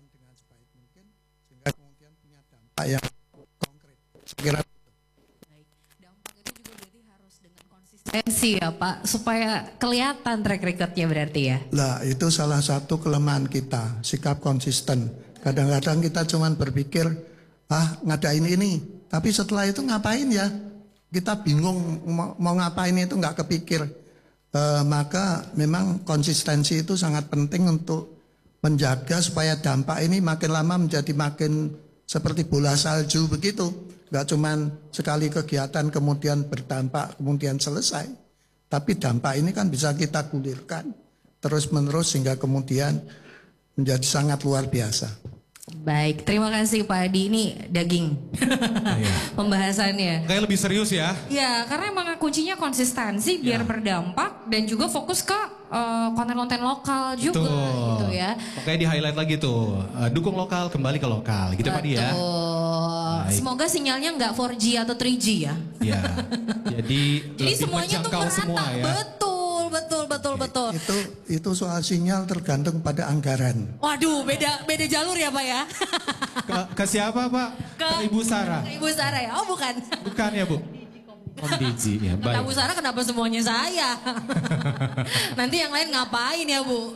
dengan sebaik mungkin sehingga kemudian punya dampak yang konkret. Kira Baik. Dampak itu juga berarti harus dengan konsistensi ya Pak, supaya kelihatan track recordnya berarti ya. Lah itu salah satu kelemahan kita, sikap konsisten. Kadang-kadang kita cuma berpikir, ngadain ini, tapi setelah itu ngapain ya? Kita bingung mau ngapain itu nggak kepikir. Maka memang konsistensi itu sangat penting untuk menjaga supaya dampak ini makin lama menjadi makin seperti bola salju begitu. Nggak cuma sekali kegiatan kemudian berdampak kemudian selesai. Tapi dampak ini kan bisa kita gulirkan terus-menerus sehingga kemudian menjadi sangat luar biasa. Baik, terima kasih Pak Adi. Ini daging pembahasannya. Kayak lebih serius ya. Ya, karena emang kuncinya konsistensi biar berdampak dan juga fokus ke konten-konten lokal juga gitu ya. Makanya di highlight lagi tuh, dukung lokal kembali ke lokal gitu Pak Adi ya. Semoga sinyalnya nggak 4G atau 3G ya. Ya, jadi lebih semuanya tuh menjangkau merata. semua ya. Betul. Itu soal sinyal tergantung pada anggaran. Waduh, beda jalur ya Pak ya. Ke siapa Pak? Ke Ibu Sarah. Ke Ibu Sarah ya? Oh bukan. Bukan ya Bu? Om Diji ya, baik. Ibu Sarah kenapa semuanya saya? Nanti yang lain ngapain ya Bu?